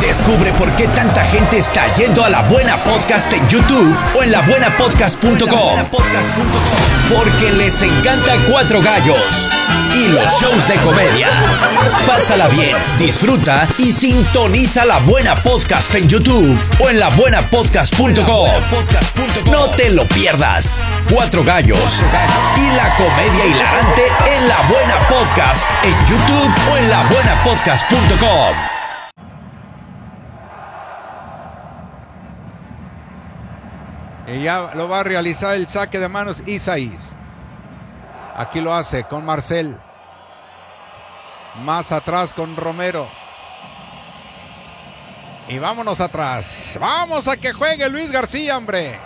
Descubre por qué tanta gente está yendo a La Buena Podcast en YouTube o en labuenapodcast.com. Porque les encanta Cuatro Gallos y los shows de comedia. Pásala bien, disfruta y sintoniza La Buena Podcast en YouTube o en labuenapodcast.com. No te lo pierdas. Cuatro Gallos y la comedia hilarante en La Buena Podcast en YouTube o en labuenapodcast.com. Y ya lo va a realizar el saque de manos Isaías. Aquí lo hace con Marcel. Más atrás con Romero. Y vámonos atrás. Vamos a que juegue Luis García, hombre.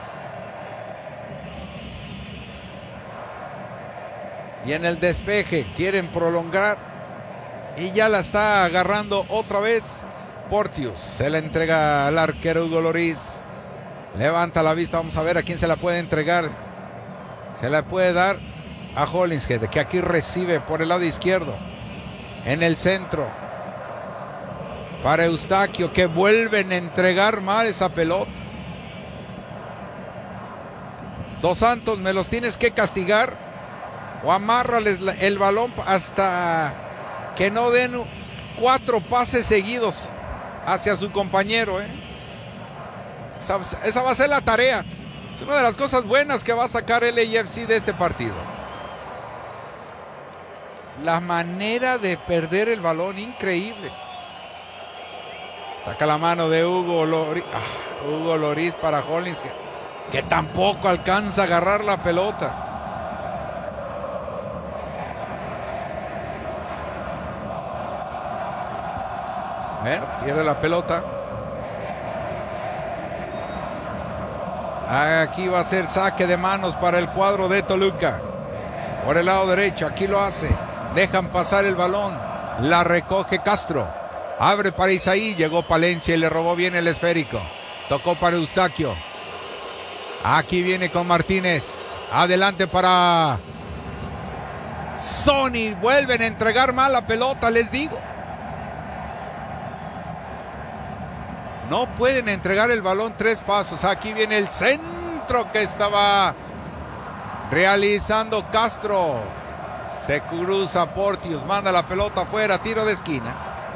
Y en el despeje quieren prolongar. Y ya la está agarrando otra vez Porteous. Se la entrega al arquero Hugo Lloris. Levanta la vista, vamos a ver a quién se la puede entregar. Se la puede dar a Hollingshead, que aquí recibe por el lado izquierdo. En el centro. Para Eustaquio, que vuelven a entregar mal esa pelota. Dos Santos, me los tienes que castigar. O amárrales el balón hasta que no den 4 pases seguidos hacia su compañero, Esa va a ser la tarea. Es una de las cosas buenas que va a sacar el LAFC de este partido. La manera de perder el balón, increíble. Saca la mano de Hugo Lloris. Hugo Lloris para Hollins, que tampoco alcanza a agarrar la pelota. Pierde la pelota. Aquí va a ser saque de manos para el cuadro de Toluca. Por el lado derecho, aquí lo hace. Dejan pasar el balón. La recoge Castro. Abre para Isaí. Llegó Palencia y le robó bien el esférico. Tocó para Eustaquio. Aquí viene con Martínez. Adelante para Sony. Vuelven a entregar mal la pelota, les digo. No pueden entregar el balón 3 pasos. Aquí viene el centro que estaba realizando Castro. Se cruza Porteous, manda la pelota afuera, tiro de esquina.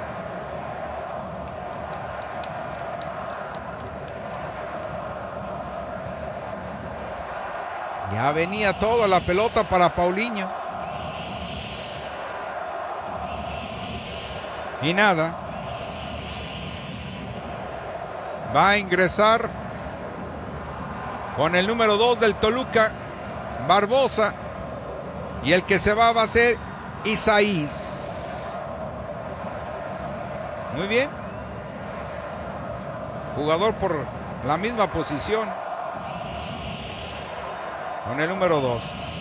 Ya venía toda la pelota para Paulinho. Y nada. Va a ingresar con el número 2 del Toluca, Barbosa. Y el que se va a ser Isaías. Muy bien. Jugador por la misma posición. Con el número 2.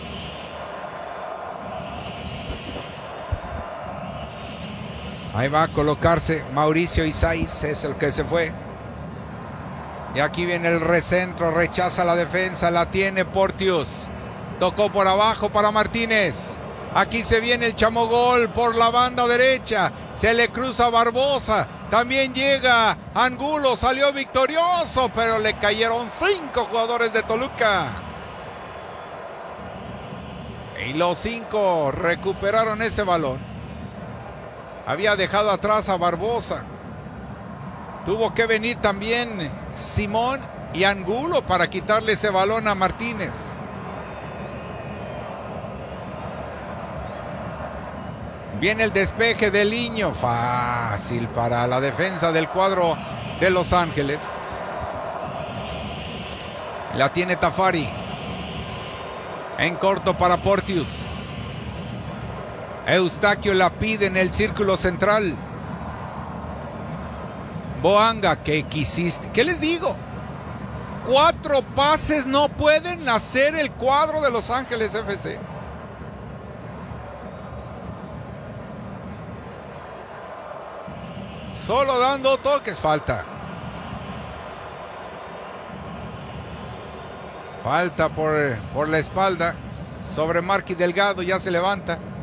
Ahí va a colocarse Mauricio Isaías, es el que se fue. Y aquí viene el recentro, rechaza la defensa, la tiene Porteous. Tocó por abajo para Martínez. Aquí se viene el chamogol por la banda derecha. Se le cruza Barbosa. También llega Angulo, salió victorioso, pero le cayeron 5 jugadores de Toluca. Y los 5 recuperaron ese balón. Había dejado atrás a Barbosa. Tuvo que venir también Simón y Angulo para quitarle ese balón a Martínez. Viene el despeje de Liño. Fácil para la defensa del cuadro de Los Ángeles. La tiene Tafari. En corto para Porteous. Eustaquio la pide en el círculo central. Boanga, ¿qué quisiste? ¿Qué les digo? 4 pases no pueden hacer el cuadro de Los Ángeles FC. Solo dando toques, falta. Falta por la espalda sobre Marquis Delgado, ya se levanta.